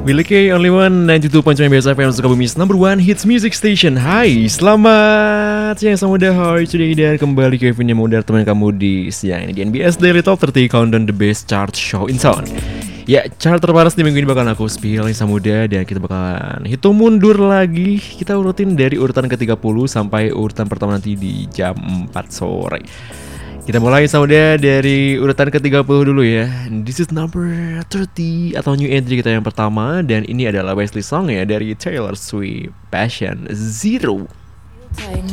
Miliki Only One 92.9 BS FM Sukabumi's number one hits music station. Hai, selamat siang Samuda. How are you today? Dan kembali Kevin yang mengudara teman kamu di siang ini di NBS Daily Top 30 Countdown the Best Chart Show in Sound. Ya, chart terpanas di minggu ini bakalan aku spill Samuda, dan kita bakalan hitung mundur lagi. Kita urutin dari urutan ke-30 sampai urutan pertama nanti di jam 4 sore. Kita mulai Samuda dari urutan ke-30 dulu ya. This is number 30 atau new entry kita yang pertama. Dan ini adalah Wesley Song ya dari Taylor Swift, Passion Zero.